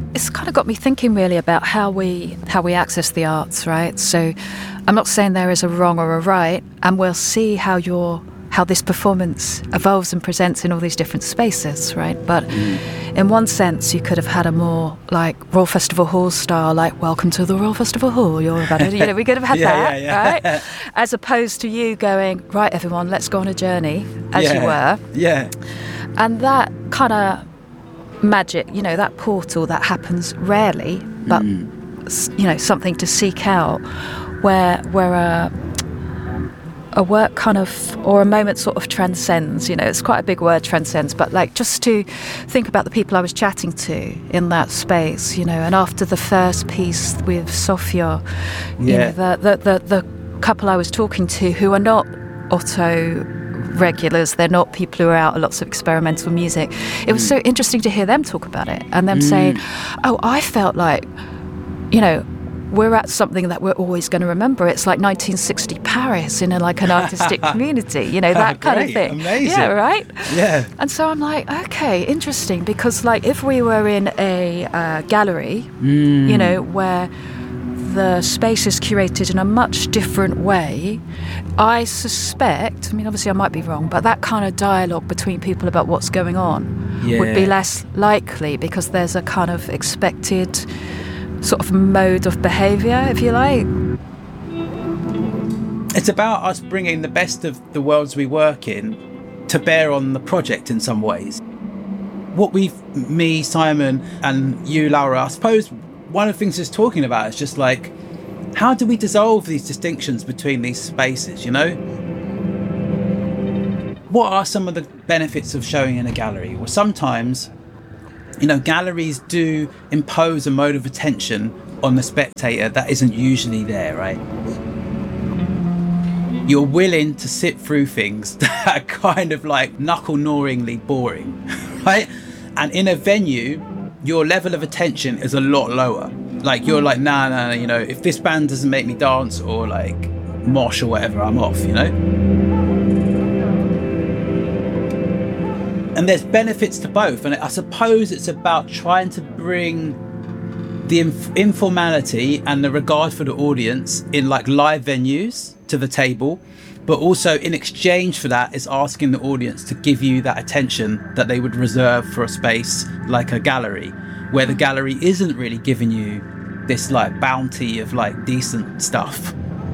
it's kind of got me thinking really about how we access the arts, right? So I'm not saying there is a wrong or a right, and we'll see how this performance evolves and presents in all these different spaces, right? But in one sense, you could have had a more like Royal Festival Hall style, like "Welcome to the Royal Festival Hall." You're about it. We could have had that, right? As opposed to you going, right, everyone, let's go on a journey, as you were. Yeah. And that kind of magic, that portal that happens rarely, but something to seek out, where a work kind of, or a moment sort of transcends, it's quite a big word, transcends, but like just to think about the people I was chatting to in that space, and after the first piece with Sofia, the couple I was talking to who are not Otto regulars, they're not people who are out at lots of experimental music. It was so interesting to hear them talk about it and them saying, oh, I felt like, we're at something that we're always going to remember. It's like 1960 Paris in an artistic community, that kind of thing. Amazing. Yeah, right? Yeah. And so I'm like, okay, interesting, because if we were in a gallery, where the space is curated in a much different way, I suspect, obviously I might be wrong, but that kind of dialogue between people about what's going on would be less likely, because there's a kind of expected sort of mode of behaviour, if you like. It's about us bringing the best of the worlds we work in to bear on the project in some ways. What me, Simon, and you, Laura, I suppose one of the things it's talking about is just like, how do we dissolve these distinctions between these spaces, What are some of the benefits of showing in a gallery? Well, sometimes, galleries do impose a mode of attention on the spectator that isn't usually there, right? You're willing to sit through things that are kind of like knuckle-gnawingly boring, right? And in a venue, your level of attention is a lot lower. Like, you're like, nah, if this band doesn't make me dance or like mosh or whatever, I'm off, And there's benefits to both. And I suppose it's about trying to bring the informality and the regard for the audience in like live venues to the table, but also in exchange for that is asking the audience to give you that attention that they would reserve for a space like a gallery, where the gallery isn't really giving you this like bounty of like decent stuff.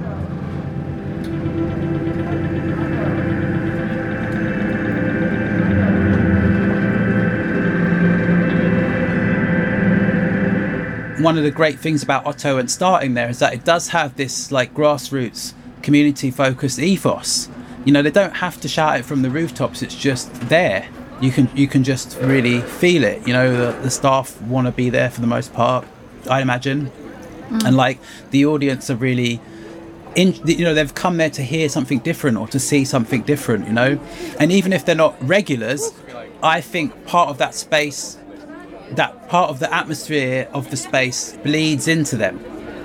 One of the great things about Otto and starting there is that it does have this like grassroots community focused ethos. They don't have to shout it from the rooftops, it's just there. You can just really feel it. The staff want to be there for the most part, I imagine. And like the audience are really they've come there to hear something different or to see something different, and even if they're not regulars, I think part of that space, that part of the atmosphere of the space bleeds into them.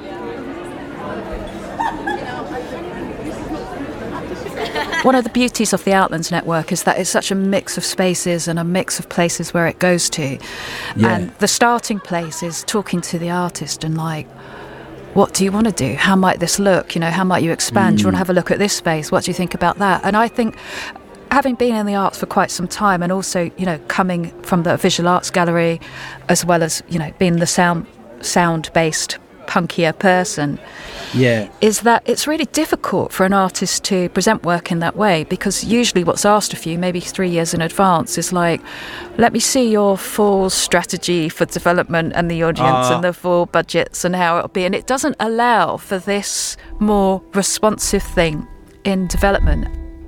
One of the beauties of the Outlands Network is that it's such a mix of spaces and a mix of places where it goes to. Yeah. And the starting place is talking to the artist and like, what do you want to do? How might this look? How might you expand? Do you want to have a look at this space? What do you think about that? And I think, having been in the arts for quite some time, and also, coming from the visual arts gallery, as well as, being the sound-based, punkier person, is that it's really difficult for an artist to present work in that way, because usually what's asked of you, maybe 3 years in advance, is like, let me see your full strategy for development and the audience and the full budgets and how it'll be. And it doesn't allow for this more responsive thing in development.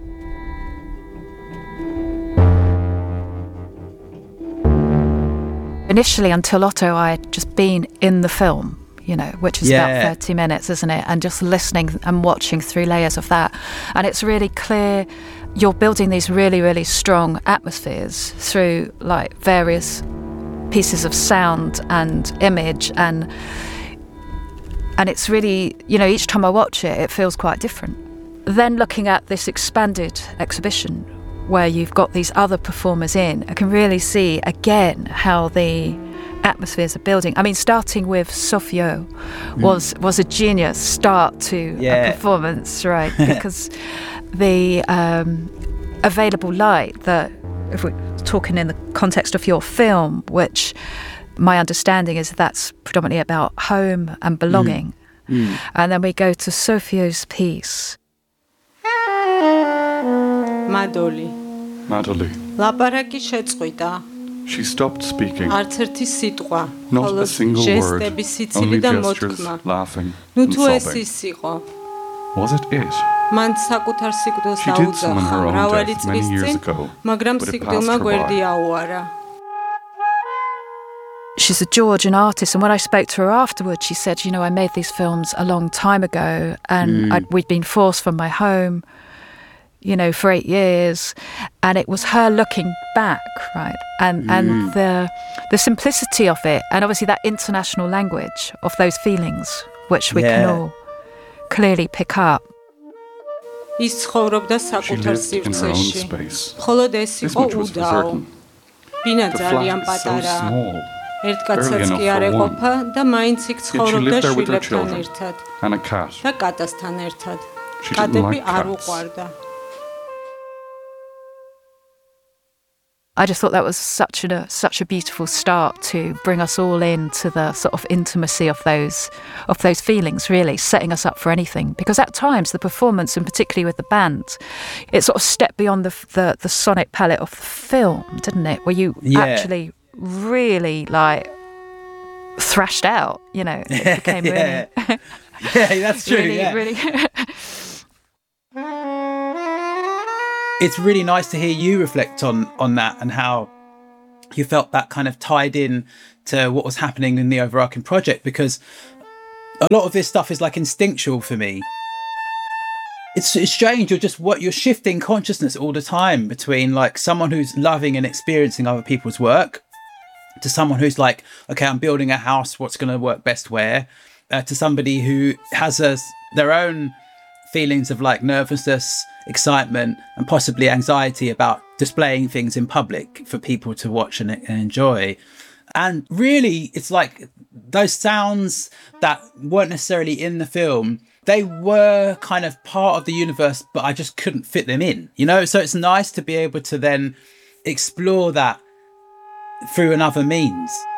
Initially, until Otto, I had just been in the film, which is about 30 minutes, isn't it? And just listening and watching 3 layers of that. And it's really clear you're building these really, really strong atmospheres through like various pieces of sound and image. And it's really, each time I watch it, it feels quite different. Then looking at this expanded exhibition, where you've got these other performers in, I can really see again how the atmospheres are building. I mean, starting with Sofio was a genius start to a performance, right? Because the available light, that if we're talking in the context of your film, which my understanding is that's predominantly about home and belonging. And then we go to Sofio's piece. Madoli. Laparaki შეწყვიტა. She stopped speaking. Not a single word, only gestures, laughing and sobbing. Was it it? She did summon her own death many years ago, but it passed her by. She's a Georgian artist, and when I spoke to her afterwards, she said, I made these films a long time ago, and we'd been forced from my home, for 8 years, and it was her looking back, right? And the simplicity of it, and obviously that international language of those feelings, which we can all clearly pick up. She lived in her own space. This much was for certain. The flat is so small. Barely enough for one. Yet she lived there with her children and a cat. She didn't like cats. I just thought that was such a beautiful start to bring us all into the sort of intimacy of those feelings, really setting us up for anything. Because at times the performance, and particularly with the band, it sort of stepped beyond the sonic palette of the film, didn't it? Where you actually really thrashed out, it became really that's true. really It's really nice to hear you reflect on that and how you felt that kind of tied in to what was happening in the overarching project, because a lot of this stuff is instinctual for me. It's strange. You're shifting consciousness all the time between someone who's loving and experiencing other people's work to someone who's okay, I'm building a house, what's going to work best where, to somebody who has their own feelings of nervousness, excitement, and possibly anxiety about displaying things in public for people to watch and enjoy. And really, it's those sounds that weren't necessarily in the film, they were kind of part of the universe, but I just couldn't fit them in, So it's nice to be able to then explore that through another means.